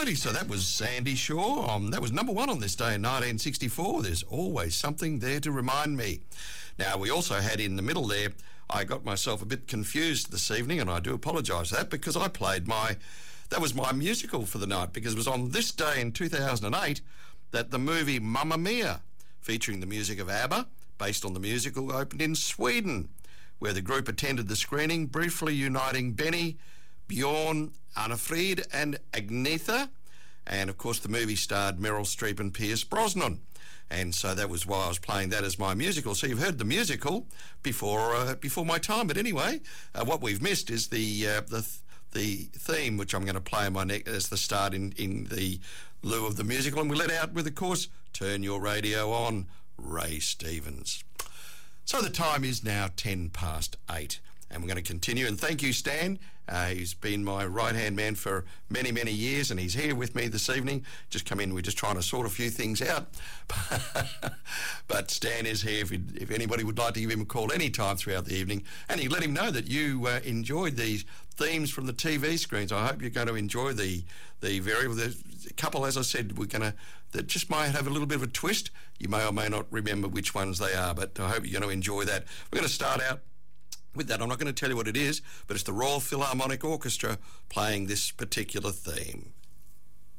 Alrighty, so that was Sandy Shaw. That was number one on this day in 1964. There's always something there to remind me. Now, we also had in the middle there, I got myself a bit confused this evening, and I do apologise for that, because I played that was my musical for the night, because it was on this day in 2008 that the movie Mamma Mia, featuring the music of ABBA, based on the musical, opened in Sweden, where the group attended the screening, briefly uniting Benny, Bjorn, Anna-Frid and Agnetha. And of course the movie starred Meryl Streep and Pierce Brosnan, and so that was why I was playing that as my musical. So you've heard the musical before my time, but anyway, what we've missed is the theme, which I'm going to play in my neck as the start in the lieu of the musical, and we let out with, of course, Turn Your Radio On, Ray Stevens. So the time is now 8:10, and we're going to continue. And thank you, Stan. He's been my right-hand man for many, many years, and he's here with me this evening. Just come in, we're just trying to sort a few things out. But Stan is here if anybody would like to give him a call any time throughout the evening, and you let him know that you enjoyed these themes from the TV screens. I hope you're going to enjoy the variable. There's a couple, as I said, that just might have a little bit of a twist. You may or may not remember which ones they are, but I hope you're going to enjoy that. We're going to start out with that. I'm not going to tell you what it is, but it's the Royal Philharmonic Orchestra playing this particular theme.